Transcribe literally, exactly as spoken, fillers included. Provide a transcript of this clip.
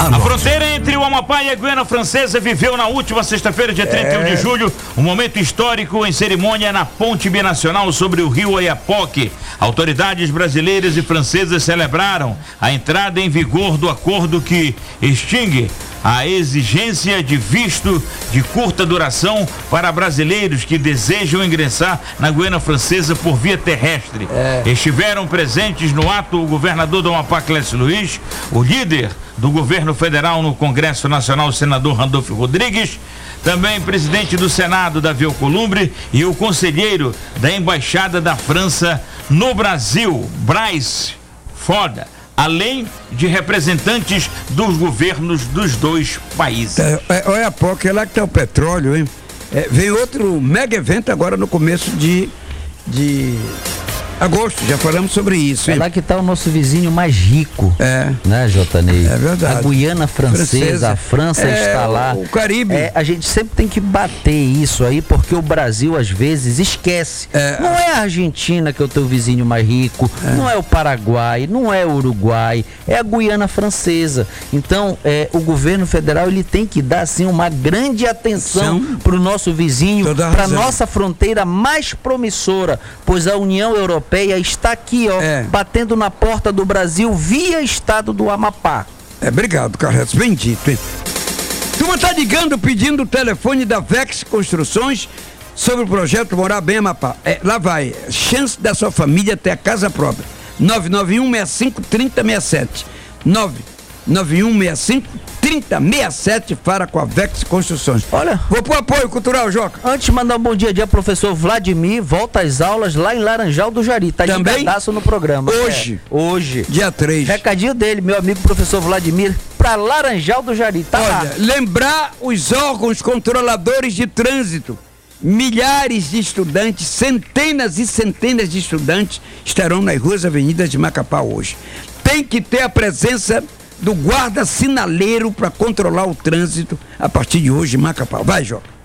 A fronteira entre o Amapá e a Guiana Francesa viveu na última sexta-feira, dia trinta e um é. de julho, um momento histórico em cerimônia na ponte binacional sobre o rio Oiapoque. Autoridades brasileiras e francesas celebraram a entrada em vigor do acordo que extingue a exigência de visto de curta duração para brasileiros que desejam ingressar na Guiana Francesa por via terrestre. É. Estiveram presentes no ato o governador do Amapá, Clécio Luiz, o líder do governo federal no Congresso Nacional, o senador Randolfo Rodrigues, também presidente do Senado, Davi Alcolumbre, e o conselheiro da Embaixada da França no Brasil, Bryce Foda, além de representantes dos governos dos dois países. É, é, olha a pouco, é lá que está o petróleo, hein? É, vem outro mega evento agora no começo de, de agosto, já falamos sobre isso. É lá que está o nosso vizinho mais rico, é. né, Jotanei? É verdade. A Guiana Francesa, Francesa. a França é, está lá. O Caribe. É, a gente sempre tem que bater isso aí, porque o Brasil às vezes esquece. É. Não é a Argentina que é o teu vizinho mais rico, é. não é o Paraguai, não é o Uruguai, é a Guiana Francesa. Então, é, o governo federal ele tem que dar assim uma grande atenção para o nosso vizinho, para nossa fronteira mais promissora, pois a União Europeia está aqui, ó, é. batendo na porta do Brasil via estado do Amapá. É, obrigado, Carretos, bem dito, hein? Turma tá ligando pedindo o telefone da Vex Construções sobre o projeto Morar Bem Amapá. É, lá vai, chance da sua família ter a casa própria. nove nove um seis cinco três zero seis sete. nove nove um seis cinco três zero seis sete, para com a Vex Construções. Olha, vou pro apoio cultural, Joca. Antes de mandar um bom dia dia professor Vladimir, volta às aulas lá em Laranjal do Jari. Tá também de pedaço no programa. Hoje. É, hoje. Dia três. Recadinho dele, meu amigo professor Vladimir, pra Laranjal do Jari. Tá Olha, lá. Lembrar os órgãos controladores de trânsito. Milhares de estudantes, centenas e centenas de estudantes estarão nas ruas e avenidas de Macapá hoje. Tem que ter a presença do guarda sinaleiro para controlar o trânsito a partir de hoje em Macapá. Vai, Joca.